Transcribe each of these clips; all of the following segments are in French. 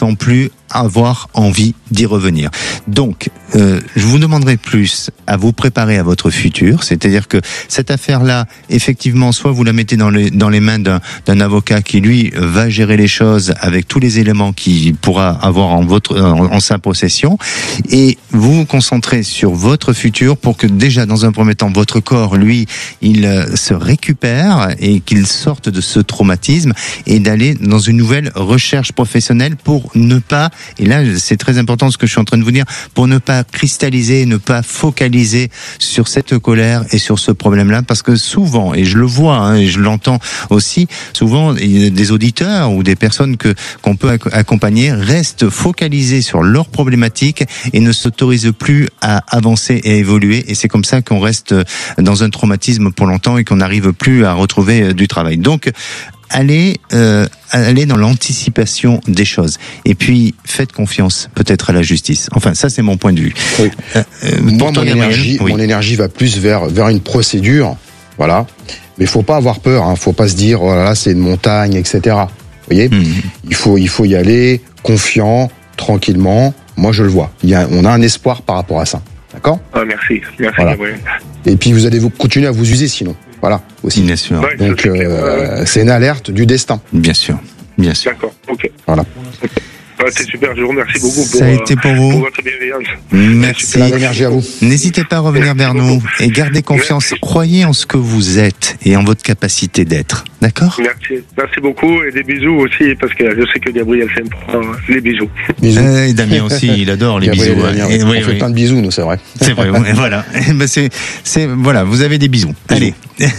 sans plus avoir envie d'y revenir. Donc, je vous demanderai plus à vous préparer à votre futur, c'est-à-dire que cette affaire-là, effectivement, soit vous la mettez dans les mains d'un avocat qui, lui, va gérer les choses avec tous les éléments qu'il pourra avoir en sa possession, et vous vous concentrez sur votre futur pour que déjà, dans un premier temps, votre corps, lui, il se récupère et qu'il sorte de ce traumatisme et d'aller dans une nouvelle recherche professionnelle pour ne pas, et là c'est très important ce que je suis en train de vous dire, pour ne pas cristalliser, ne pas focaliser sur cette colère et sur ce problème-là, parce que souvent, et je le vois, et je l'entends aussi, souvent il y a des auditeurs ou des personnes qu'on peut accompagner restent focalisés sur leurs problématiques et ne s'autorisent plus à avancer et évoluer, et c'est comme ça qu'on reste dans un traumatisme pour longtemps et qu'on n'arrive plus à retrouver du travail. Donc, allez dans l'anticipation des choses. Et puis, faites confiance peut-être à la justice. Enfin, ça, c'est mon point de vue. Oui. Moi, mon énergie va plus vers une procédure. Voilà. Mais il faut pas avoir peur. Hein. Faut pas se dire, oh là là, c'est une montagne, etc. Vous voyez, il faut y aller confiant, tranquillement. Moi, je le vois. On a un espoir par rapport à ça. D'accord ? Merci, voilà. Gabriel. Et puis, vous allez continuer à vous user sinon. Voilà, aussi. Bien sûr. Ouais, donc, c'est une alerte du destin. Bien sûr. D'accord, ok. Voilà. C'est super, je vous remercie beaucoup Ça a été pour vous. pour votre bienveillance. Merci. Plein d'énergie à vous. N'hésitez pas à revenir vers nous et gardez confiance. Merci. Croyez en ce que vous êtes et en votre capacité d'être. D'accord ? Merci beaucoup et des bisous aussi, parce que je sais que Gabriel s'aime les bisous. Bisous. Et Damien aussi, il adore les Gabriel bisous. et Damien, Et on fait plein de bisous, nous, c'est vrai. C'est vrai, et voilà. Voilà, vous avez des bisous. Allez.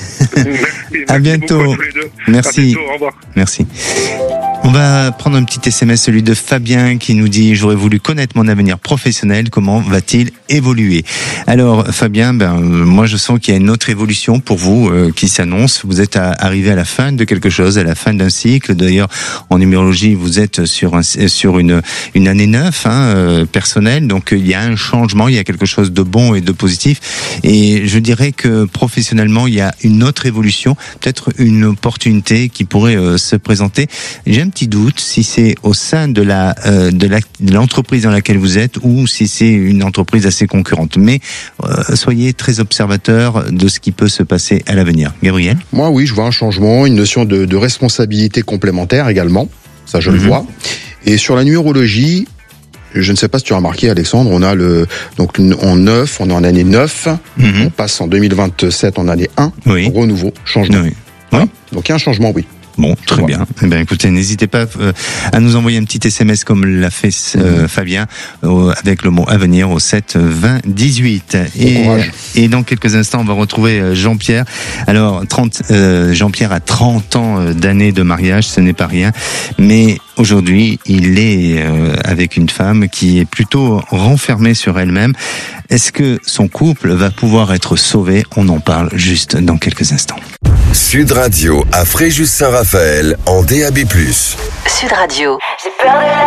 À bientôt. Beaucoup à tous les deux. Merci. À bientôt, au revoir. Merci. On va prendre un petit SMS, celui de Fabien qui nous dit « J'aurais voulu connaître mon avenir professionnel, comment va-t-il évoluer ?» Alors Fabien, moi je sens qu'il y a une autre évolution pour vous qui s'annonce. Vous êtes arrivé à la fin de quelque chose, à la fin d'un cycle. D'ailleurs, en numérologie, vous êtes sur une année 9 personnelle, donc il y a un changement, il y a quelque chose de bon et de positif. Et je dirais que professionnellement, il y a une autre évolution, peut-être une opportunité qui pourrait se présenter. J'ai un petit doute si c'est au sein de l'entreprise dans laquelle vous êtes ou si c'est une entreprise assez concurrente. Mais soyez très observateur de ce qui peut se passer à l'avenir. Gabriel ? Moi, oui, je vois un changement, une notion de responsabilité complémentaire également. Ça, je le vois. Et sur la numérologie, je ne sais pas si tu as remarqué, Alexandre, on a en 9, on est en année 9, on passe en 2027 en année 1, renouveau, changement. Oui. Voilà. Donc il y a un changement, oui. Bon, très bien. Eh bien, écoutez, n'hésitez pas à nous envoyer un petit SMS comme l'a fait Fabien avec le mot avenir au 7 20 18. Et dans quelques instants, on va retrouver Jean-Pierre. Alors, Jean-Pierre a 30 ans d'années de mariage, ce n'est pas rien, mais aujourd'hui, il est avec une femme qui est plutôt renfermée sur elle-même. Est-ce que son couple va pouvoir être sauvé ? On en parle juste dans quelques instants. Sud Radio à Fréjus-Saint-Raphaël en DAB+. Sud Radio.